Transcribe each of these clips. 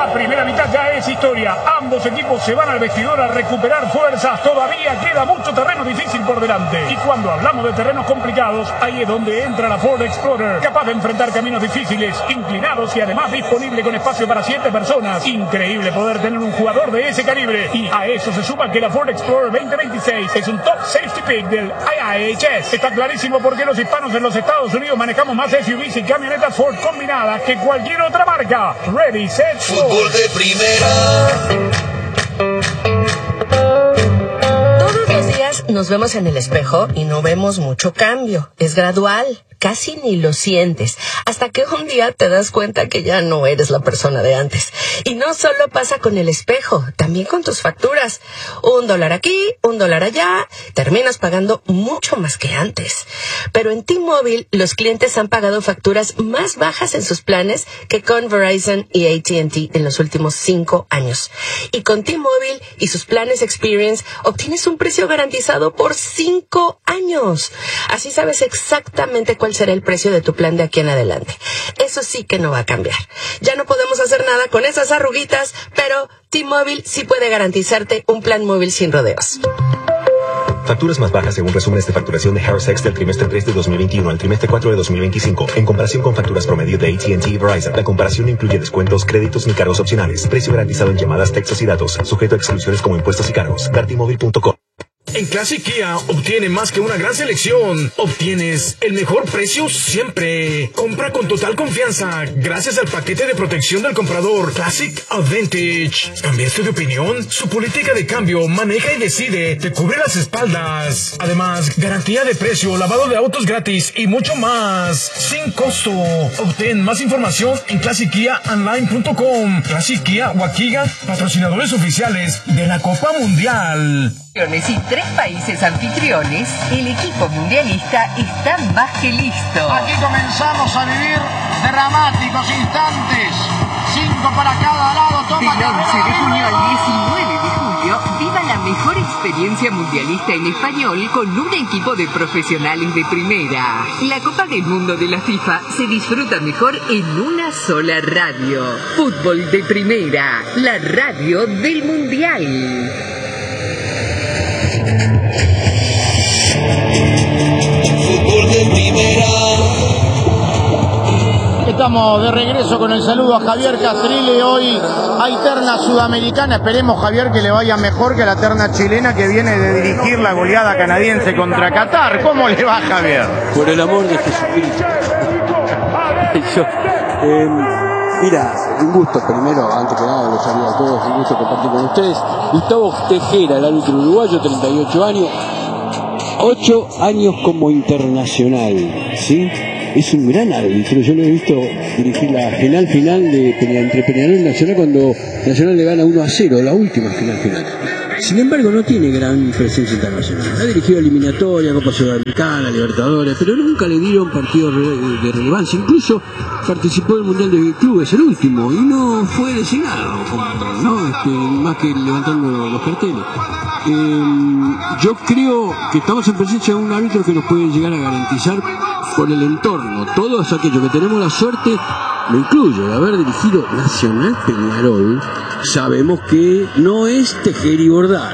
La primera mitad ya es historia. Ambos equipos se van al vestidor a recuperar fuerzas. Todavía queda mucho terreno difícil por delante. Y cuando hablamos de terrenos complicados, ahí es donde entra la Ford Explorer, capaz de enfrentar caminos difíciles, inclinados y además disponible con espacio para 7 personas. Increíble poder tener un jugador de ese calibre. Y a eso se suma que la Ford Explorer 2026 es un top safety pick del IIHS. Está clarísimo por qué los hispanos en los Estados Unidos manejamos más SUVs y camionetas Ford combinadas que cualquier otra marca. Ready, set, Fútbol de primera. Todos los días nos vemos en el espejo y no vemos mucho cambio. Es gradual. Casi ni lo sientes, hasta que un día te das cuenta que ya no eres la persona de antes. Y no solo pasa con el espejo, también con tus facturas. $1 aquí, $1 allá, terminas pagando mucho más que antes. Pero en T-Mobile, los clientes han pagado facturas más bajas en sus planes que con Verizon y AT&T en los últimos 5 años. Y con T-Mobile y sus planes Experience, obtienes un precio garantizado por 5 años. Así sabes exactamente cuál será el precio de tu plan de aquí en adelante. Eso sí que no va a cambiar. Ya no podemos hacer nada con esas arruguitas, pero T-Mobile sí puede garantizarte un plan móvil sin rodeos. Facturas más bajas según resúmenes de facturación de Harris X del trimestre 3 de 2021 al trimestre 4 de 2025. En comparación con facturas promedio de AT&T y Verizon, la comparación no incluye descuentos, créditos ni cargos opcionales. Precio garantizado en llamadas, textos y datos. Sujeto a exclusiones como impuestos y cargos. Vertimóvil.com. En Classic Kia obtiene más que una gran selección. Obtienes el mejor precio siempre. Compra con total confianza gracias al paquete de protección del comprador Classic Advantage. ¿Cambiaste de opinión? Su política de cambio, maneja y decide, te cubre las espaldas. Además, garantía de precio, lavado de autos gratis y mucho más sin costo. Obtén más información en ClassicKiaOnline.com. Classic Kia Waukegan, patrocinadores oficiales de la Copa Mundial. Y 3 países anfitriones, el equipo mundialista está más que listo. Aquí comenzamos a vivir dramáticos instantes. 5 para cada lado. Toma Del 11 de junio al 19 de julio, viva la mejor experiencia mundialista en español con un equipo de profesionales de primera. La Copa del Mundo de la FIFA se disfruta mejor en una sola radio. Fútbol de primera, la radio del Mundial. Fútbol de primera. Estamos de regreso con el saludo a Javier Castrilli. Hoy hay terna sudamericana. Esperemos, Javier, que le vaya mejor que la terna chilena que viene de dirigir la goleada canadiense contra Qatar. ¿Cómo le va, Javier? Por el amor de Jesucristo. Mira, un gusto primero, antes que nada, los saludo a todos, un gusto compartir con ustedes. Gustavo Tejera, el árbitro uruguayo, 38 años, 8 años como internacional, ¿sí? Es un gran árbitro, yo lo he visto dirigir la final entre Peñarol y Nacional cuando Nacional le gana 1-0, la última final. Sin embargo, no tiene gran presencia internacional. Ha dirigido eliminatoria, Copa Sudamericana, Libertadores, pero nunca le dieron partidos de relevancia. Incluso participó del Mundial de Clubes, el último, y no fue designado, más que levantando los carteles. Yo creo que estamos en presencia de un árbitro que nos puede llegar a garantizar por el entorno. Todos aquellos que tenemos la suerte, lo incluyo, de haber dirigido Nacional Peñarol, sabemos que no es tejer y bordar.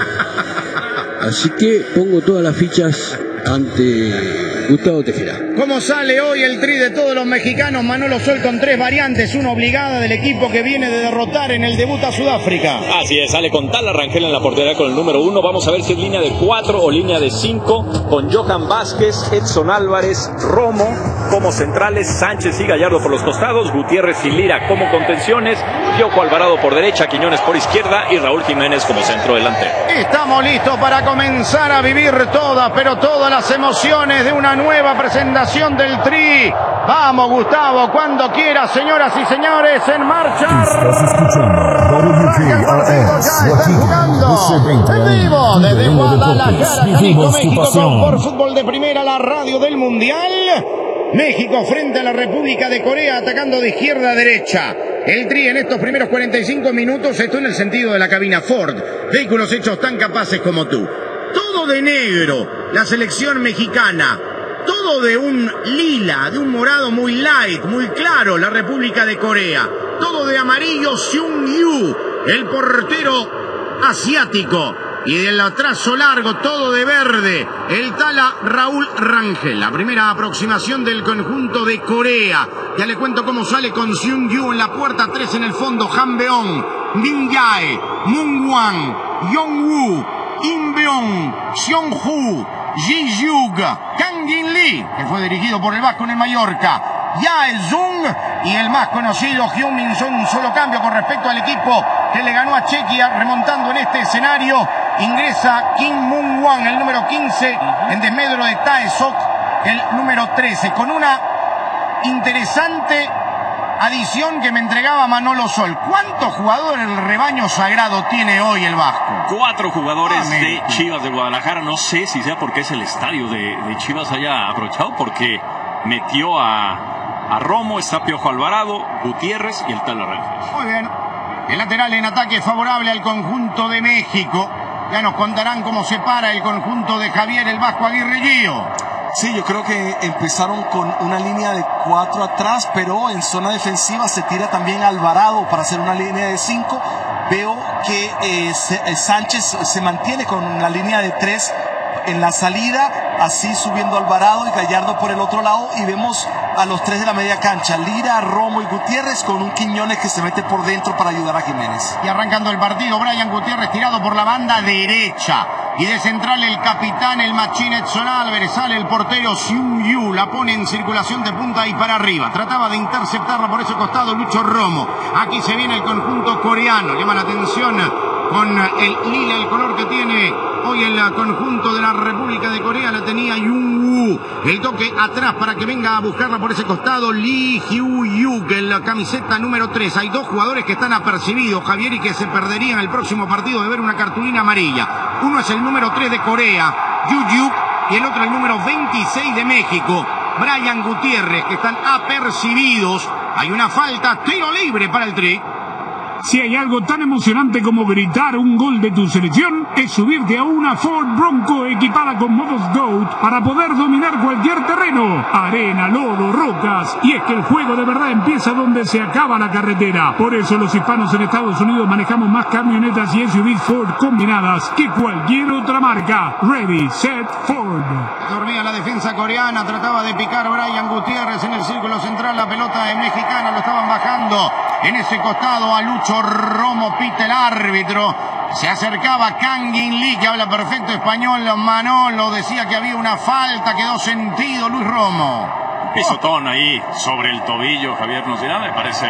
Así que pongo todas las fichas ante Gustavo Tejera. ¿Cómo sale hoy el tri de todos los mexicanos? Manolo Sol con 3 variantes, una obligada del equipo que viene de derrotar en el debut a Sudáfrica. Así es, sale con Tala Rangel en la portería con el número 1. Vamos a ver si es línea de 4 o línea de 5, con Johan Vázquez, Edson Álvarez, Romo como centrales, Sánchez y Gallardo por los costados, Gutiérrez y Lira como contenciones, Piojo Alvarado por derecha, Quiñones por izquierda y Raúl Jiménez como centro delantero. Estamos listos para comenzar a vivir todas las emociones de una nueva presentación del Tri. Vamos, Gustavo, cuando quieras, señoras y señores, en marcha. Estás escuchando WKRS Waukegan, en vivo desde Guadalajara, Jalisco, México, por Fútbol de Primera, la radio del Mundial. México frente a la República de Corea, atacando de izquierda a derecha. El Tri en estos primeros 45 minutos, esto en el sentido de la cabina Ford. Vehículos hechos tan capaces como tú. Todo de negro, la selección mexicana. Todo de un lila, de un morado muy light, muy claro, la República de Corea. todo de amarillo, Seung Yu, el portero asiático. Y del trazo largo, todo de verde, el tala Raúl Rangel. La primera aproximación del conjunto de Corea. Ya le cuento cómo sale con Seung Yu en la puerta, 3 en el fondo, Han Beong, Min Jae, Moon Hwan, Yong Woo, Im Beong, Seong Hu, Ji Yug, Kang Jin Lee, que fue dirigido por el vasco en el Mallorca, Yae Zung y el más conocido Hyun Min Son. Un solo cambio con respecto al equipo que le ganó a Chequia, remontando en este escenario. Ingresa Kim Moon Hwan, el número 15, en desmedro de Tae Sok, el número 13, con una interesante adición que me entregaba Manolo Sol. ¿Cuántos jugadores del rebaño sagrado tiene hoy el vasco? 4 jugadores de Chivas de Guadalajara. No sé si sea porque es el estadio de Chivas haya aprovechado, porque metió a Romo, está Piojo Alvarado, Gutiérrez y el Tala Rangel. Muy bien. El lateral en ataque favorable al conjunto de México. Ya nos contarán cómo se para el conjunto de Javier el Vasco Aguirre Gio. Sí, yo creo que empezaron con una línea de 4 atrás, pero en zona defensiva se tira también Alvarado para hacer una línea de 5. Veo que Sánchez se mantiene con la línea de 3 en la salida, así subiendo Alvarado y Gallardo por el otro lado, y vemos a los 3 de la media cancha, Lira, Romo y Gutiérrez, con un Quiñones que se mete por dentro para ayudar a Jiménez. Y arrancando el partido, Brian Gutiérrez tirado por la banda derecha, y de central el capitán, el machín Edson Álvarez. Sale el portero Seung Yu, la pone en circulación de punta y para arriba, trataba de interceptarla por ese costado Lucho Romo. Aquí se viene el conjunto coreano, llama la atención con el lila, el color que tiene hoy el conjunto de la República de Corea. La tenía Jung Woo, el toque atrás para que venga a buscarla por ese costado Lee Hyu-Yuk, en la camiseta número 3. Hay 2 jugadores que están apercibidos, Javier, y que se perderían el próximo partido de ver una cartulina amarilla. Uno es el número 3 de Corea, Yu-Yuk, y el otro el número 26 de México, Brian Gutiérrez, que están apercibidos. Hay una falta, tiro libre para el Tri. Si hay algo tan emocionante como gritar un gol de tu selección, es subirte a una Ford Bronco equipada con modos GOAT para poder dominar cualquier terreno, arena, lodo, rocas. Y es que el juego de verdad empieza donde se acaba la carretera. Por eso los hispanos en Estados Unidos manejamos más camionetas y SUVs Ford combinadas que cualquier otra marca. Ready, set, Ford. Dormía la defensa coreana, trataba de picar Brian Gutiérrez en el círculo central. La pelota es mexicana, lo estaban bajando en ese costado a Lucho Romo. Pita el árbitro. Se acercaba Kang Jin Lee, que habla perfecto español. Manolo decía que había una falta, quedó sentido Luis Romo. Pisotón ahí sobre el tobillo, Javier nos dirá, me parece.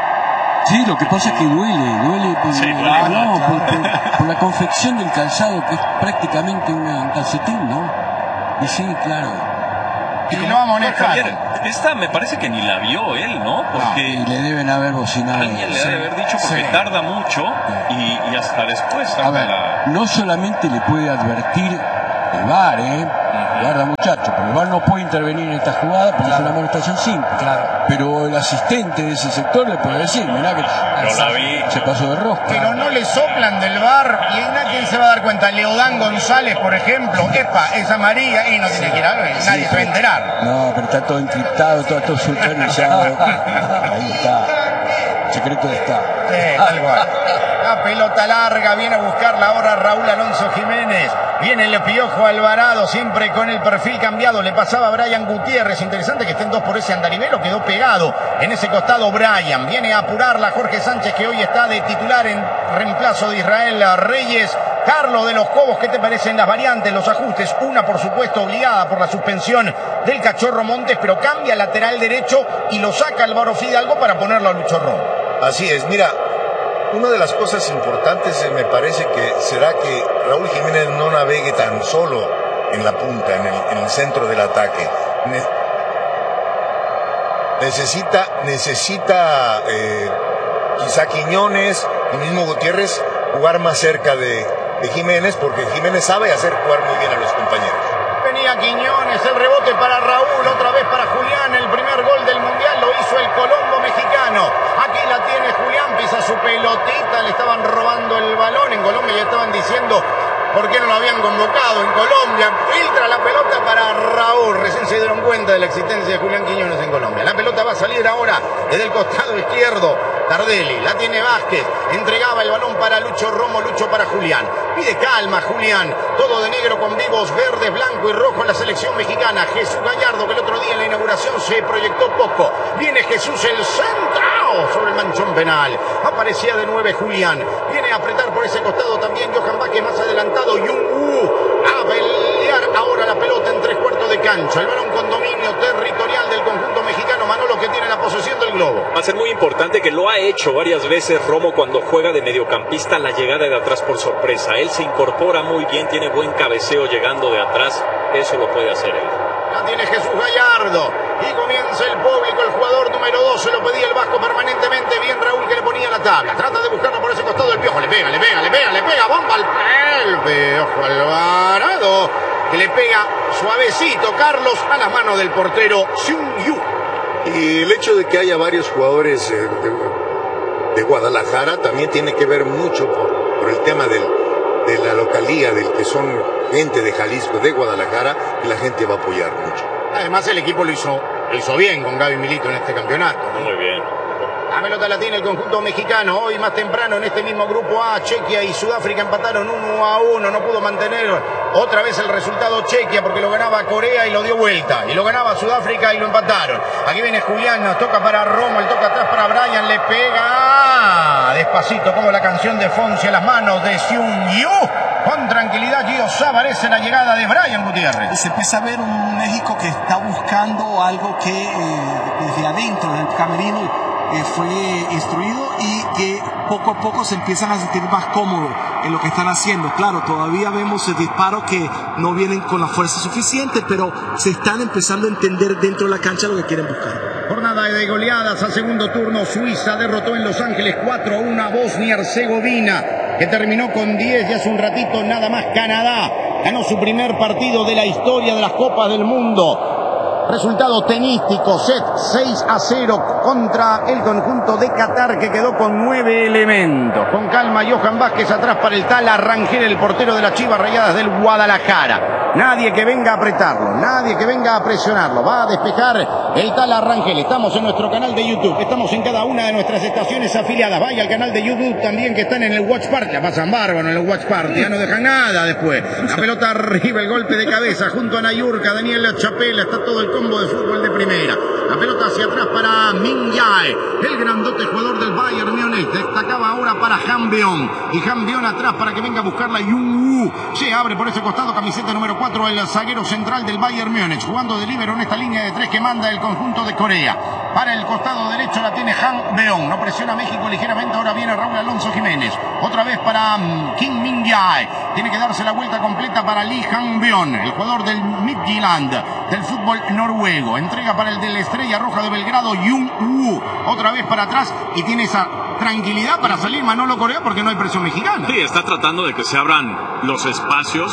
Sí, lo que pasa es que duele por, sí, duele. No, por la confección del calzado, que es prácticamente un calcetín, ¿no? Y sí, claro. Y lo vamos a amonestar. Javier, esta me parece que ni la vio él, ¿no? Porque y le deben haber bocinado. Alguien le debe haber dicho, porque tarda mucho y hasta después. A ver, no solamente le puede advertir el VAR, guarda muchacho, pero el VAR no puede intervenir en esta jugada porque es una amonestación simple. Claro. Pero el asistente de ese sector le puede decir, mirá que se pasó de rosca. Pero no le soplan del VAR y nadie se va a dar cuenta. Leodán González, por ejemplo, es amarilla y no tiene que ir a ver, nadie se va a enterar. No, pero está todo encriptado, todo supervisado. Ahí está. Secreto de Estado. Tal cual. La pelota larga, viene a buscarla ahora Raúl Alonso Jiménez. Viene el Piojo Alvarado, siempre con el perfil cambiado. Le pasaba a Brian Gutiérrez. Interesante que estén 2 por ese andaribelo. Quedó pegado en ese costado Brian. Viene a apurarla Jorge Sánchez, que hoy está de titular en reemplazo de Israel Reyes. Carlos de los Cobos, ¿qué te parecen las variantes, los ajustes? Una, por supuesto, obligada por la suspensión del Cachorro Montes, pero cambia lateral derecho y lo saca Álvaro Fidalgo para ponerlo a Lucho Romo. Así es, mira, una de las cosas importantes me parece que será que Raúl Jiménez no navegue tan solo en la punta, en el centro del ataque. Necesita quizá Quiñones y mismo Gutiérrez jugar más cerca de Jiménez, porque Jiménez sabe hacer jugar muy bien a los compañeros. Venía Quiñones, el rebote para Raúl, otra vez para Julián, el primer gol del Mundial lo hizo el Colombo mexicano. Aquí la tiene Julián, pisa su pelotita, le estaban robando el balón. En Colombia ya estaban diciendo por qué no lo habían convocado. En Colombia filtra la pelota para Raúl, recién se dieron cuenta de la existencia de Julián Quiñones en Colombia. La pelota va a salir ahora desde el costado izquierdo Tardelli, la tiene Vázquez, entregaba el balón para Lucho Romo, Lucho para Julián. Pide calma Julián, todo de negro con vivos verdes, blanco y rojo en la selección mexicana. Jesús Gallardo, que el otro día en la inauguración se proyectó poco. Viene Jesús, el centro sobre el manchón penal. Aparecía de 9 Julián. Viene a apretar por ese costado también Johan Vázquez más adelantado. A pelear ahora la pelota en 3/4 de cancha. El balón con dominio territorial del conjunto mexicano. Manolo, que tiene la posesión del globo. Va a ser muy importante, que lo ha hecho varias veces Romo cuando juega de mediocampista, la llegada de atrás por sorpresa. Él se incorpora muy bien, tiene buen cabeceo llegando de atrás. Eso lo puede hacer él. La tiene Jesús Gallardo. Y comienza el público, el jugador número 2. Se lo pedía el Vasco permanentemente. Bien Raúl, que le ponía la tabla. Trata de buscarla por ese costado del Piojo. Le pega. Bomba al Piojo Alvarado, que le pega suavecito, Carlos, a las manos del portero Seung-yu. Y el hecho de que haya varios jugadores de Guadalajara también tiene que ver mucho por el tema de la localía, del que son gente de Jalisco, de Guadalajara, y la gente va a apoyar mucho. Además el equipo lo hizo bien con Gaby Milito en este campeonato, ¿no? Muy bien. La pelota la tiene el conjunto mexicano. Hoy más temprano en este mismo grupo A, Chequia y Sudáfrica empataron 1-1. No pudo mantener otra vez el resultado Chequia porque lo ganaba Corea y lo dio vuelta. Y lo ganaba Sudáfrica y lo empataron. Aquí viene Julián, nos toca para Romo, el toca atrás para Brian, le pega despacito como la canción de Fonsi a las manos de Seung-yu. Con tranquilidad Gio Sávarez en la llegada de Brian Gutiérrez. Se empieza a ver un México que está buscando algo que desde adentro del camerino fue instruido y que poco a poco se empiezan a sentir más cómodos en lo que están haciendo. Claro, todavía vemos disparos que no vienen con la fuerza suficiente, pero se están empezando a entender dentro de la cancha lo que quieren buscar. Jornada de goleadas al segundo turno. Suiza derrotó en Los Ángeles 4-1 a Bosnia-Herzegovina, que terminó con 10 y hace un ratito nada más Canadá ganó su primer partido de la historia de las Copas del Mundo. Resultado tenístico, set 6-0 contra el conjunto de Qatar, que quedó con 9 elementos. Con calma, Johan Vázquez atrás para el Tala Rangel, el portero de las Chivas Rayadas del Guadalajara. Nadie que venga a apretarlo, nadie que venga a presionarlo. Va a despejar el Tala Rangel. Estamos en nuestro canal de YouTube, estamos en cada una de nuestras estaciones afiliadas. Vaya al canal de YouTube también, que están en el Watch Party. La pasan bárbaro en el Watch Party, ya no dejan nada después. La pelota arriba, el golpe de cabeza junto a Nayurka, Daniel Chapela, está todo el combo de fútbol de primera. La pelota hacia atrás para Min Jae, el grandote jugador del Bayern Múnich. Destacaba ahora para Han Beon. Y Han Beon atrás para que venga a buscarla Jung-woo. Se abre por ese costado, camiseta número 4, el zaguero central del Bayern Múnich, jugando de líbero en esta línea de 3 que manda el conjunto de Corea. Para el costado derecho la tiene Han Beon. No presiona México ligeramente. Ahora viene Raúl Alonso Jiménez. Otra vez para Kim Min Jae. Tiene que darse la vuelta completa para Lee Han Beon, el jugador del Midtjylland, del fútbol noruego. Entrega para el de la Estrella Roja de Belgrado, Jung-woo. Otra vez para atrás y tiene esa tranquilidad para salir Manolo Corea porque no hay presión mexicana. Sí, está tratando de que se abran los espacios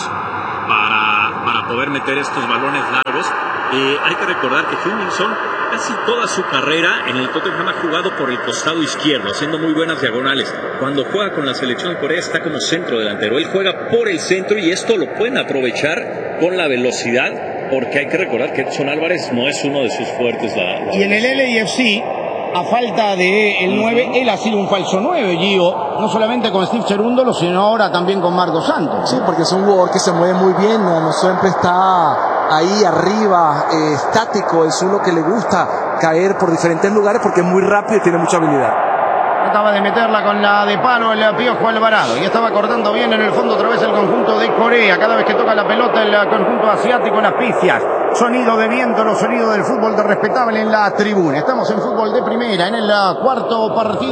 para poder meter estos balones largos. Hay que recordar que Hummingson casi toda su carrera en el Tottenham ha jugado por el costado izquierdo, haciendo muy buenas diagonales. Cuando juega con la selección de Corea está como centro delantero. Él juega por el centro y esto lo pueden aprovechar con la velocidad, porque hay que recordar que Edson Álvarez no es uno de sus fuertes. Y en el LAFC, a falta de el 9, él ha sido un falso 9, Gio, no solamente con Steve Cherúndolo, sino ahora también con Marcos Santos. Sí, porque es un jugador que se mueve muy bien, no siempre está ahí arriba, estático. Es uno que le gusta caer por diferentes lugares porque es muy rápido y tiene mucha habilidad. Trataba de meterla con la de palo el Piojo Alvarado y estaba cortando bien en el fondo otra vez el conjunto de Corea. Cada vez que toca la pelota el conjunto asiático, las picias. Sonido de viento, los sonidos del fútbol de respetable en la tribuna. Estamos en fútbol de primera, en el cuarto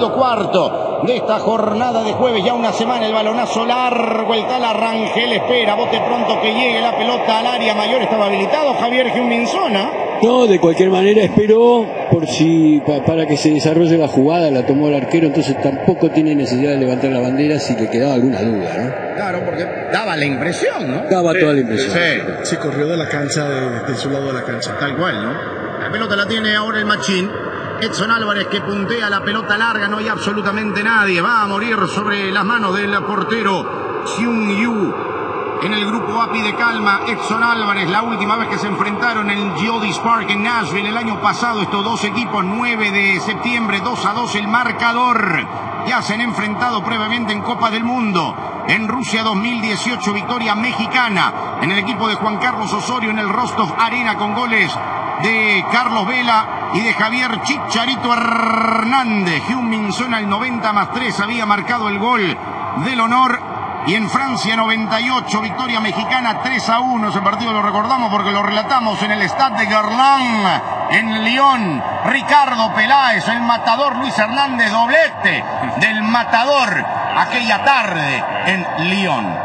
de esta jornada de jueves. Ya una semana, el balonazo largo, el Tala Rangel espera, bote pronto que llegue la pelota al área mayor. Estaba habilitado Javier Hummingson. No, de cualquier manera esperó para que se desarrolle la jugada, la tomó el arquero, entonces tampoco tiene necesidad de levantar la bandera si le quedaba alguna duda, ¿no? Claro, porque daba la impresión, ¿no? Daba toda la impresión. Sí, corrió de la cancha, de su lado de la cancha. Tal cual, ¿no? La pelota la tiene ahora el Machín. Edson Álvarez, que puntea la pelota larga, no hay absolutamente nadie. Va a morir sobre las manos del portero Seung-yu. En el grupo A pide calma Edson Álvarez. La última vez que se enfrentaron en Geodis Park en Nashville el año pasado, estos dos equipos, 9 de septiembre, 2-2 el marcador. Ya se han enfrentado previamente en Copa del Mundo. En Rusia 2018, victoria mexicana. En el equipo de Juan Carlos Osorio en el Rostov Arena con goles de Carlos Vela y de Javier Chicharito Hernández. Heung-min Son al 90+3 había marcado el gol del honor. Y en Francia 98, victoria mexicana 3-1. Ese partido lo recordamos porque lo relatamos en el Stade de Gerland, en Lyon. Ricardo Peláez, el matador Luis Hernández, doblete del matador aquella tarde en Lyon.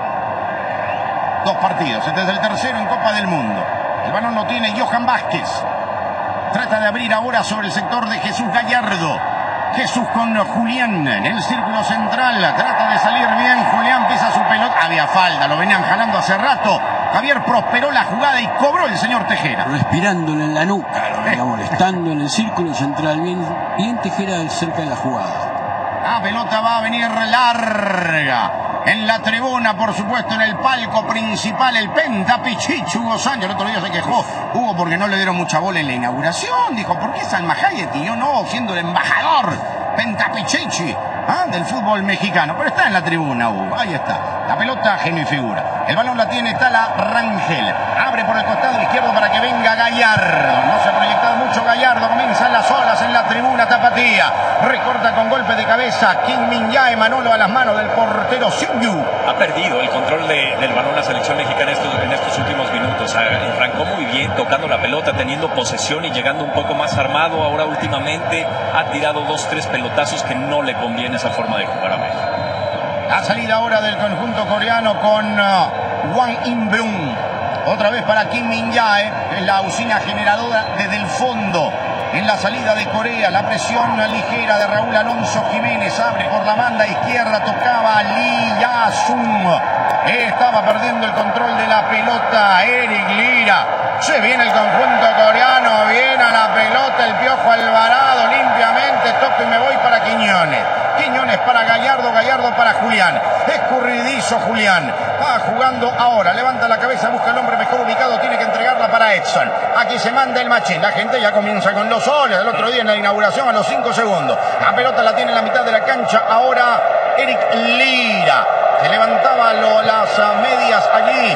2 partidos, este es el tercero en Copa del Mundo. El balón lo tiene Johan Vázquez. Trata de abrir ahora sobre el sector de Jesús Gallardo. Jesús con Julián en el círculo central, trata de salir bien, Julián pisa su pelota, había falta, lo venían jalando hace rato, Javier prosperó la jugada y cobró el señor Tejera. Respirándole en la nuca, lo venía molestando en el círculo central, bien Tejera cerca de la jugada. La pelota va a venir larga. En la tribuna, por supuesto, en el palco principal, el Pentapichichi Hugo Sánchez. El otro día se quejó Hugo porque no le dieron mucha bola en la inauguración. Dijo, ¿por qué Salma Hayek y yo no, siendo el embajador Pentapichichi del fútbol mexicano? Pero está en la tribuna, Hugo. Ahí está. La pelota, genio y figura. El balón la tiene Tala Rangel. Abre por el costado izquierdo para que venga Gallardo. No se ha proyectado mucho Gallardo. Comienzan las olas en la tribuna tapatía. Recorta con golpe de cabeza Kim Min-jae, Manolo a las manos del portero Singyu. Ha perdido el control del balón la selección mexicana en estos últimos minutos. Arrancó muy bien, tocando la pelota, teniendo posesión y llegando un poco más armado. Ahora últimamente ha tirado 2-3 pelotazos que no le conviene esa forma de jugar a México. La salida ahora del conjunto coreano con Wang In-beom. Otra vez para Kim Min-jae, es la usina generadora desde el fondo. En la salida de Corea, la presión ligera de Raúl Alonso Jiménez. Abre por la banda izquierda, tocaba Lee Ya-sung. Estaba perdiendo el control de la pelota Eric Lira. Se viene el conjunto coreano, viene a la pelota el Piojo Alvarado limpiamente. Toco y me voy para Quiñones. Quiñones para Gallardo, Gallardo para Julián. Escurridizo Julián. Va jugando ahora, levanta la cabeza, busca el hombre mejor ubicado, tiene que entregarla para Edson. Aquí se manda el machín, la gente ya comienza con los soles. El otro día en la inauguración a los 5 segundos. La pelota la tiene en la mitad de la cancha, ahora Eric Lira. Se levantaba las medias allí.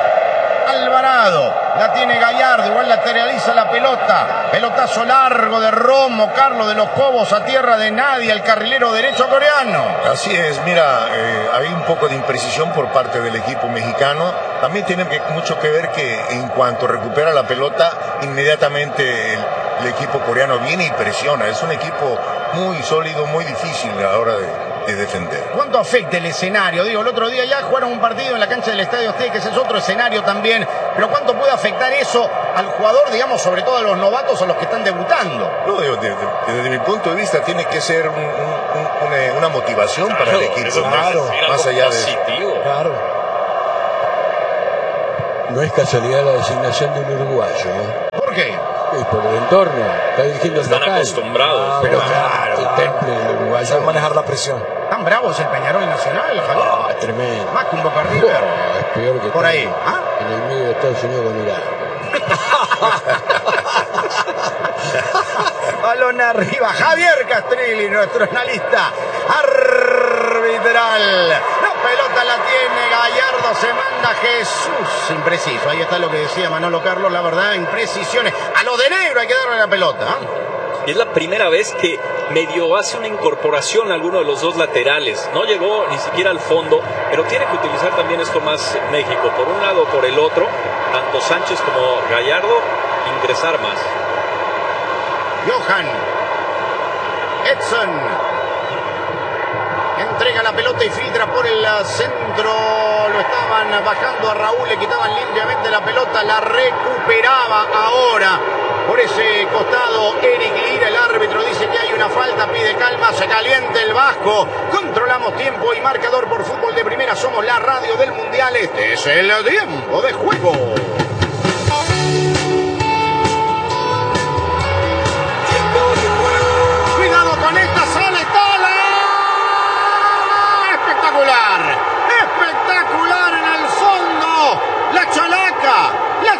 Alvarado, la tiene Gallardo, igual lateraliza la pelota. Pelotazo largo de Romo, Carlos de los Cobos a tierra de nadie, el carrilero derecho coreano. Así es, mira, hay un poco de imprecisión por parte del equipo mexicano. También tiene mucho que ver que en cuanto recupera la pelota, inmediatamente el equipo coreano viene y presiona. Es un equipo muy sólido, muy difícil a la hora de defender. ¿Cuánto afecta el escenario? Digo, el otro día ya jugaron un partido en la cancha del Estadio Azteca, que ese es otro escenario también, pero ¿cuánto puede afectar eso al jugador, digamos, sobre todo a los novatos o los que están debutando? No, desde mi punto de vista tiene que ser una motivación para el equipo. Claro, más allá de... Claro. No es casualidad la designación de un uruguayo, ¿no? ¿Por qué? Por el entorno, está dirigiendo el Están local. acostumbrados. Pero claro, el temple del uruguayo. Sabe manejar la presión. ¿Tan bravo es el Peñarol Nacional, Javier? Tremendo. Más que un Boca River. Es peor que por ahí. En el medio de Estados Unidos con Irán. Balón arriba, Javier Castrilli, nuestro analista arbitral. La pelota la tiene Gallardo, se manda Jesús. Impreciso, ahí está lo que decía Manolo Carlos, la verdad, imprecisiones. A lo de negro hay que darle la pelota. Es la primera vez que medio hace una incorporación a alguno de los dos laterales. No llegó ni siquiera al fondo, pero tiene que utilizar también esto más México. Por un lado o por el otro, tanto Sánchez como Gallardo, ingresar más. Johan Edson entrega la pelota y filtra por el centro. Lo estaban bajando a Raúl, le quitaban limpiamente la pelota, la recuperaba ahora por ese costado Eric Lira. El árbitro dice que hay una falta, pide calma, se calienta el Vasco. Controlamos tiempo y marcador por Fútbol de Primera. Somos la radio del Mundial. Este es el tiempo de juego. Cuidado con esta, sale Tala. Espectacular. Espectacular en el fondo.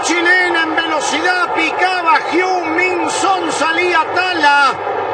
chilena en velocidad, picaba Heung-min Son, salía Tala.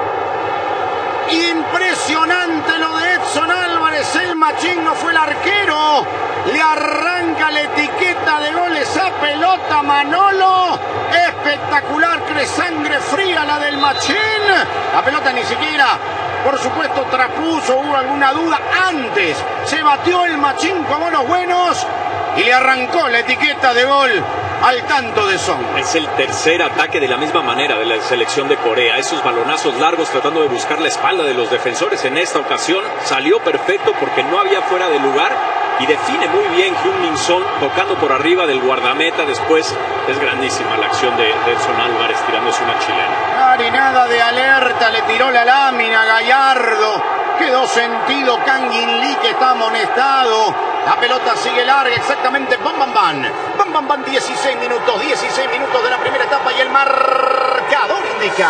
Impresionante lo de Edson Álvarez, el machín no fue el arquero. Le arranca la etiqueta de gol esa pelota Manolo. Espectacular, que sangre fría la del machín. La pelota ni siquiera, por supuesto, traspuso, hubo alguna duda. Antes se batió el machín como los buenos y le arrancó la etiqueta de gol al tanto de Son. Es el tercer ataque de la misma manera de la selección de Corea. Esos balonazos largos tratando de buscar la espalda de los defensores. En esta ocasión salió perfecto porque no había fuera de lugar y define muy bien Heung-min Son tocando por arriba del guardameta. Después es grandísima la acción de Edson Álvarez tirándose una chilena. Harinada de alerta, le tiró la lámina Gallardo. Quedó sentido Kang In Lee, que está amonestado. La pelota sigue larga, exactamente. Bam, bam, bam. Bam, bam, bam. 16 minutos de la primera etapa y el marcador indica.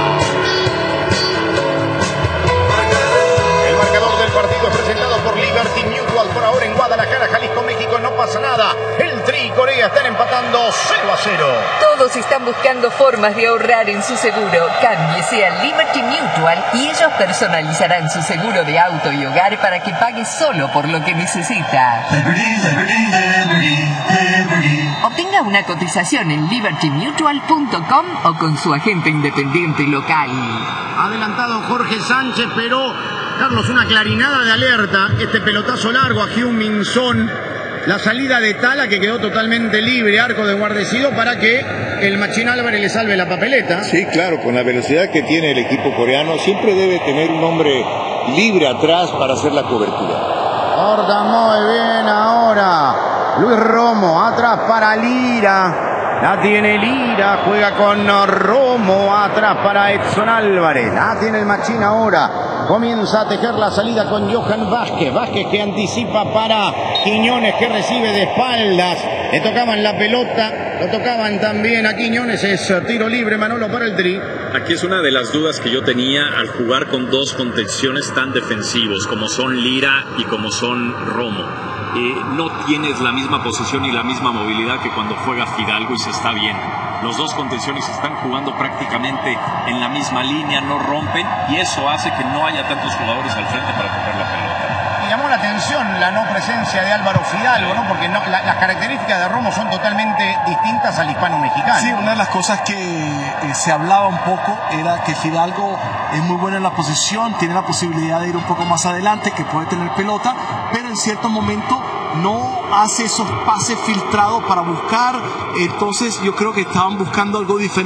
El marcador del partido es presentado por Liberty Mutual. Por ahora en Guadalajara, Jalisco, México, no pasa nada. El Tri y Corea están empatando 0-0. Todos están buscando formas de ahorrar en su seguro. Cámbiese a Liberty Mutual y ellos personalizarán su seguro de auto y hogar para que pague solo por lo que necesita. Obtenga una cotización en libertymutual.com o con su agente independiente local. Adelantado Jorge Sánchez, pero Carlos, una clarinada de alerta. Este pelotazo largo a Heung-min Son. La salida de Tala, que quedó totalmente libre, arco de guardecido, para que el machín Álvarez le salve la papeleta. Sí, claro, con la velocidad que tiene el equipo coreano, siempre debe tener un hombre libre atrás para hacer la cobertura. Corta muy bien ahora Luis Romo, atrás para Lira. La tiene Lira, juega con Romo, atrás para Edson Álvarez. La tiene el machín ahora. Comienza a tejer la salida con Johan Vázquez. Vázquez que anticipa para Quiñones, que recibe de espaldas. Le tocaban la pelota, lo tocaban también a Quiñones. Es tiro libre, Manolo, para el Tri. Aquí es una de las dudas que yo tenía al jugar con dos contenciones tan defensivos como son Lira y como son Romo. No tienes la misma posición y la misma movilidad que cuando juega Fidalgo y se está bien. Los dos contenciones están jugando prácticamente en la misma línea, no rompen, y eso hace que no haya tantos jugadores al frente para tocar la pelota. Y llamó la atención la no presencia de Álvaro Fidalgo, ¿no? Porque las características de Romo son totalmente distintas al hispano-mexicano. Sí, una de las cosas que se hablaba un poco era que Fidalgo es muy bueno en la posición, tiene la posibilidad de ir un poco más adelante, que puede tener pelota, pero en cierto momento no hace esos pases filtrados para buscar. Entonces yo creo que estaban buscando algo diferente.